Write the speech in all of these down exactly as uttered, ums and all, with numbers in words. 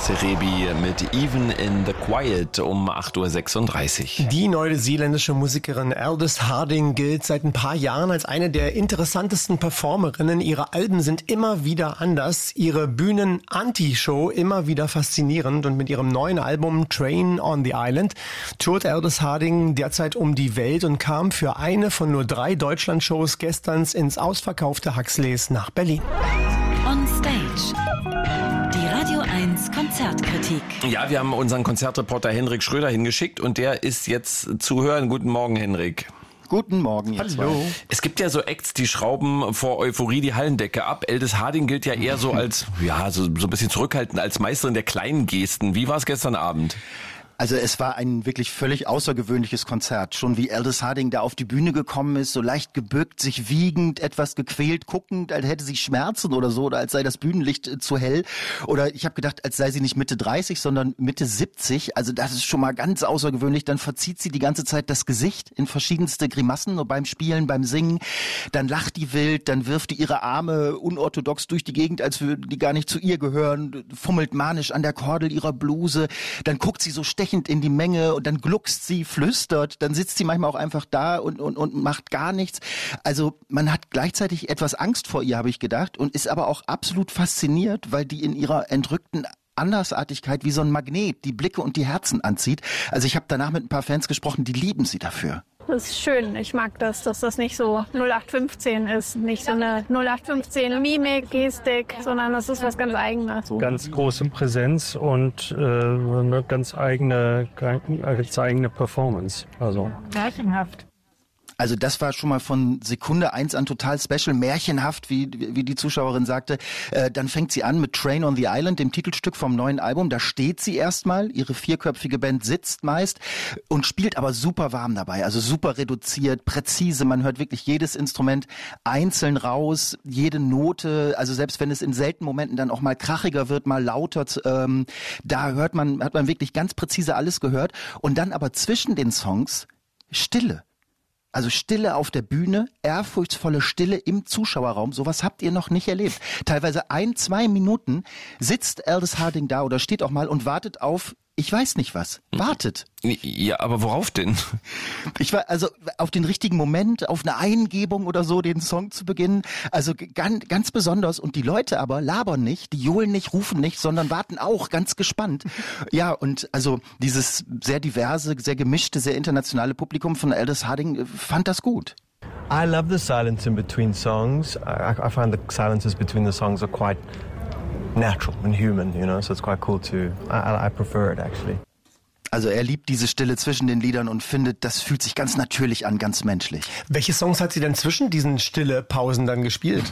Cerebi mit Even in the Quiet um acht Uhr sechsunddreißig. Die neuseeländische Musikerin Aldous Harding gilt seit ein paar Jahren als eine der interessantesten Performerinnen. Ihre Alben sind immer wieder anders, ihre Bühnen-Anti-Show immer wieder faszinierend und mit ihrem neuen Album Train on the Island tourt Aldous Harding derzeit um die Welt und kam für eine von nur drei Deutschland-Shows gestern ins ausverkaufte Huxleys nach Berlin. On Stage. Die Radio eins Konzertkritik. Ja, wir haben unseren Konzertreporter Henrik Schröder hingeschickt und der ist jetzt zu hören. Guten Morgen, Henrik. Guten Morgen, jetzt. Hallo. Mal. Es gibt ja so Acts, die schrauben vor Euphorie die Hallendecke ab. Aldous Harding gilt ja eher so als, ja, so, so ein bisschen zurückhaltend, als Meisterin der kleinen Gesten. Wie war es gestern Abend? Also es war ein wirklich völlig außergewöhnliches Konzert. Schon wie Aldous Harding da auf die Bühne gekommen ist, so leicht gebückt, sich wiegend, etwas gequält, guckend, als hätte sie Schmerzen oder so, oder als sei das Bühnenlicht äh, zu hell. Oder ich habe gedacht, als sei sie nicht Mitte dreißig, sondern Mitte siebzig. Also das ist schon mal ganz außergewöhnlich. Dann verzieht sie die ganze Zeit das Gesicht in verschiedenste Grimassen, nur beim Spielen, beim Singen. Dann lacht die wild, dann wirft die ihre Arme unorthodox durch die Gegend, als würden die gar nicht zu ihr gehören, fummelt manisch an der Kordel ihrer Bluse. Dann guckt sie so stechend in die Menge und dann gluckst sie, flüstert, dann sitzt sie manchmal auch einfach da und, und, und macht gar nichts. Also man hat gleichzeitig etwas Angst vor ihr, habe ich gedacht, und ist aber auch absolut fasziniert, weil die in ihrer entrückten Andersartigkeit wie so ein Magnet die Blicke und die Herzen anzieht. Also ich habe danach mit ein paar Fans gesprochen, die lieben sie dafür. Das ist schön. Ich mag das, dass das nicht so null acht fünfzehn ist. Nicht so eine null acht fünfzehn Mimik, Gestik, sondern das ist was ganz Eigenes. Ganz große Präsenz und äh, eine ganz eigene, ganz eigene Performance. Also Märchenhaft. Also das war schon mal von Sekunde eins an total special, märchenhaft, wie wie die Zuschauerin sagte. Äh, dann fängt sie an mit Train on the Island, dem Titelstück vom neuen Album. Da steht sie erstmal, ihre vierköpfige Band sitzt meist und spielt aber super warm dabei, also super reduziert, präzise. Man hört wirklich jedes Instrument einzeln raus, jede Note, also selbst wenn es in seltenen Momenten dann auch mal krachiger wird, mal lauter, ähm, da hört man, hat man wirklich ganz präzise alles gehört. Und dann aber zwischen den Songs Stille. Also Stille auf der Bühne, ehrfurchtsvolle Stille im Zuschauerraum. Sowas habt ihr noch nicht erlebt. Teilweise ein, zwei Minuten sitzt Aldous Harding da oder steht auch mal und wartet auf, ich weiß nicht was. Wartet. Ja, aber worauf denn? Ich war also auf den richtigen Moment, auf eine Eingebung oder so, den Song zu beginnen. Also ganz, ganz besonders. Und die Leute aber labern nicht, die johlen nicht, rufen nicht, sondern warten auch ganz gespannt. Ja, und also dieses sehr diverse, sehr gemischte, sehr internationale Publikum von Aldous Harding fand das gut. I love the silence in between songs. I, I find the silences between the songs are quite natural and human, you know, so it's quite cool to, I, I prefer it actually. Also er liebt diese Stille zwischen den Liedern und findet, das fühlt sich ganz natürlich an, ganz menschlich. Welche Songs hat sie denn zwischen diesen Stille-Pausen dann gespielt?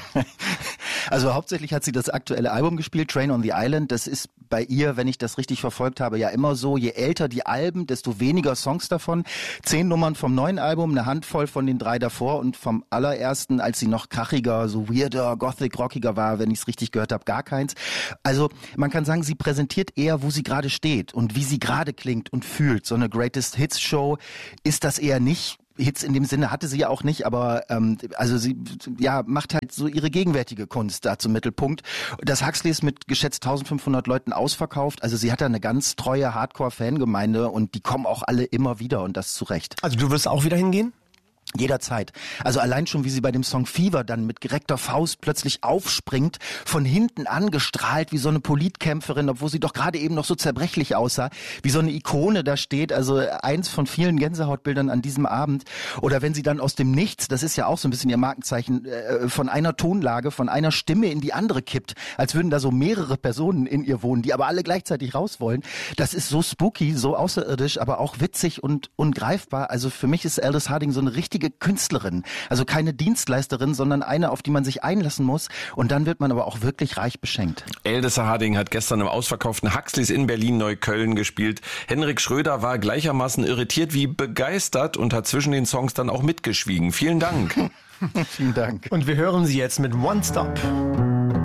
Also hauptsächlich hat sie das aktuelle Album gespielt, Train on the Island. Das ist bei ihr, wenn ich das richtig verfolgt habe, ja immer so. Je älter die Alben, desto weniger Songs davon. Zehn Nummern vom neuen Album, eine Handvoll von den drei davor und vom allerersten, als sie noch krachiger, so weirder, gothic, rockiger war, wenn ich es richtig gehört habe, gar keins. Also man kann sagen, sie präsentiert eher, wo sie gerade steht und wie sie gerade klingt und fühlt. So eine Greatest Hits Show ist das eher nicht. Hits in dem Sinne hatte sie ja auch nicht, aber ähm, also sie ja macht halt so ihre gegenwärtige Kunst da zum Mittelpunkt. Das Huxley ist mit geschätzt eintausendfünfhundert Leuten ausverkauft, also sie hat da eine ganz treue Hardcore-Fangemeinde und die kommen auch alle immer wieder und das zu Recht. Also du wirst auch wieder hingehen? Jederzeit. Also allein schon, wie sie bei dem Song Fever dann mit gereckter Faust plötzlich aufspringt, von hinten angestrahlt wie so eine Politkämpferin, obwohl sie doch gerade eben noch so zerbrechlich aussah, wie so eine Ikone da steht, also eins von vielen Gänsehautbildern an diesem Abend. Oder wenn sie dann aus dem Nichts, das ist ja auch so ein bisschen ihr Markenzeichen, äh, von einer Tonlage, von einer Stimme in die andere kippt, als würden da so mehrere Personen in ihr wohnen, die aber alle gleichzeitig raus wollen. Das ist so spooky, so außerirdisch, aber auch witzig und ungreifbar. Also für mich ist Aldous Harding so eine richtige Künstlerin, also keine Dienstleisterin, sondern eine, auf die man sich einlassen muss und dann wird man aber auch wirklich reich beschenkt. Aldous Harding hat gestern im ausverkauften Huxleys in Berlin-Neukölln gespielt. Henrik Schröder war gleichermaßen irritiert wie begeistert und hat zwischen den Songs dann auch mitgeschwiegen. Vielen Dank. Vielen Dank. Und wir hören sie jetzt mit One Stop.